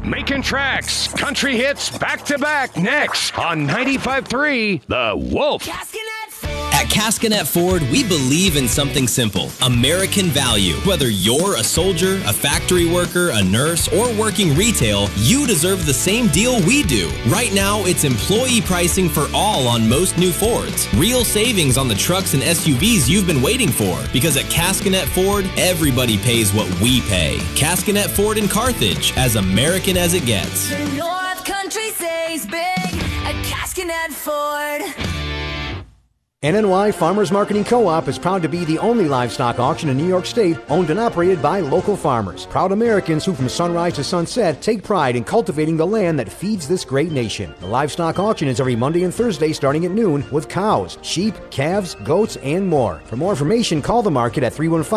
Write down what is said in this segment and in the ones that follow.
Making tracks, country hits back to back next on 95.3 The Wolf. At Caskinet Ford, we believe in something simple: American value. Whether you're a soldier, a factory worker, a nurse, or working retail, you deserve the same deal we do. Right now, it's employee pricing for all on most new Fords. Real savings on the trucks and SUVs you've been waiting for. Because at Caskinet Ford, everybody pays what we pay. Caskinet Ford in Carthage, as American as it gets. The North Country saves big at Caskinet Ford. NNY Farmers Marketing Co-op is proud to be the only livestock auction in New York State owned and operated by local farmers. Proud Americans who from sunrise to sunset take pride in cultivating the land that feeds this great nation. The livestock auction is every Monday and Thursday starting at noon with cows, sheep, calves, goats, and more. For more information, call the market at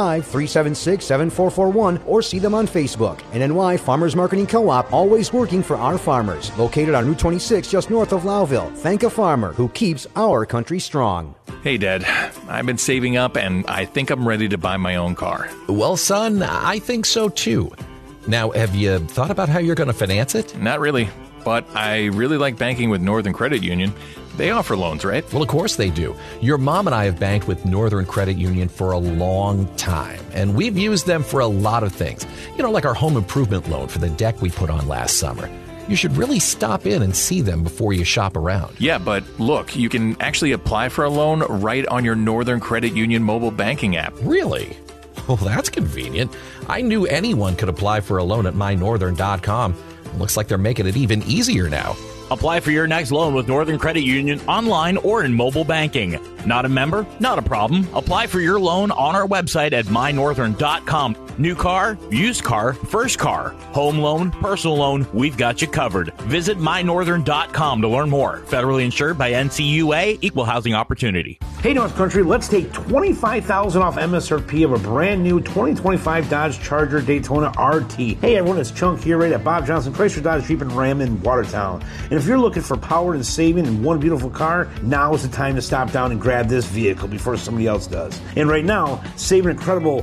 315-376-7441 or see them on Facebook. NNY Farmers Marketing Co-op, always working for our farmers. Located on Route 26 just north of Lowville. Thank a farmer who keeps our country strong. Hey, Dad. I've been saving up, and I think I'm ready to buy my own car. Well, son, I think so, too. Now, have you thought about how you're going to finance it? Not really, but I really like banking with Northern Credit Union. They offer loans, right? Well, of course they do. Your mom and I have banked with Northern Credit Union for a long time, and we've used them for a lot of things. You know, like our home improvement loan for the deck we put on last summer. You should really stop in and see them before you shop around. Yeah, but look, you can actually apply for a loan right on your Northern Credit Union mobile banking app. Really? Well, that's convenient. I knew anyone could apply for a loan at mynorthern.com. Looks like they're making it even easier now. Apply for your next loan with Northern Credit Union online or in mobile banking. Not a member? Not a problem. Apply for your loan on our website at mynorthern.com. New car, used car, first car, home loan, personal loan, we've got you covered. Visit mynorthern.com to learn more. Federally insured by NCUA, Equal Housing Opportunity. Hey, North Country, let's take $25,000 off MSRP of a brand new 2025 Dodge Charger Daytona RT. Hey, everyone, it's Chunk here right at Bob Johnson Chrysler Dodge Jeep and Ram in Watertown. And if you're looking for power and saving in one beautiful car, now is the time to stop down and grab this vehicle before somebody else does. And right now, save an incredible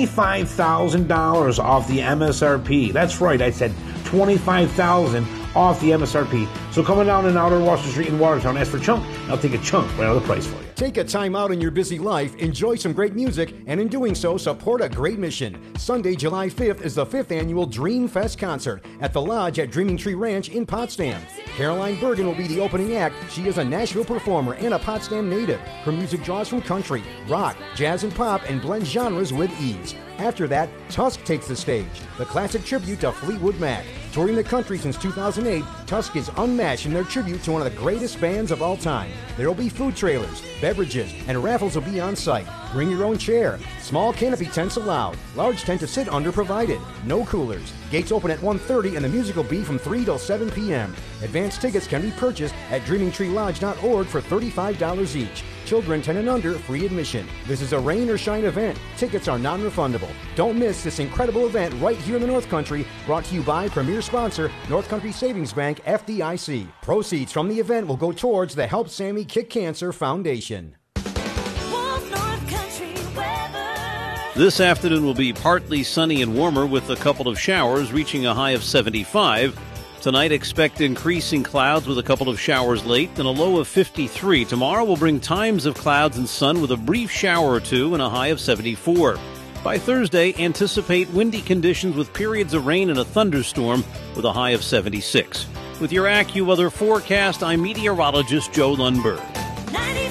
$25,000 off the MSRP. That's right, I said $25,000 off the MSRP. So coming down and outer Washington Street in Watertown, ask for Chunk, and I'll take a chunk right out of the price for you. Take a time out in your busy life, enjoy some great music, and in doing so, support a great mission. Sunday, July 5th is the 5th annual Dream Fest concert at the Lodge at Dreaming Tree Ranch in Potsdam. Caroline Bergen will be the opening act. She is a Nashville performer and a Potsdam native. Her music draws from country, rock, jazz, and pop and blends genres with ease. After that, Tusk takes the stage, the classic tribute to Fleetwood Mac. Touring the country since 2008, Tusk is unmatched in their tribute to one of the greatest bands of all time. There will be food trailers, beverages, and raffles will be on site. Bring your own chair. Small canopy tents allowed. Large tent to sit under provided. No coolers. Gates open at 1:30 and the music will be from 3 till 7 p.m. Advanced tickets can be purchased at dreamingtreelodge.org for $35 each. Children 10 and under, free admission. This is a rain or shine event. Tickets are non-refundable. Don't miss this incredible event right here in the North Country, brought to you by premier sponsor, North Country Savings Bank, FDIC. Proceeds from the event will go towards the Help Sammy Kick Cancer Foundation. This afternoon will be partly sunny and warmer with a couple of showers reaching a high of 75. Tonight, expect increasing clouds with a couple of showers late and a low of 53. Tomorrow will bring times of clouds and sun with a brief shower or two and a high of 74. By Thursday, anticipate windy conditions with periods of rain and a thunderstorm with a high of 76. With your AccuWeather forecast, I'm meteorologist Joe Lundberg.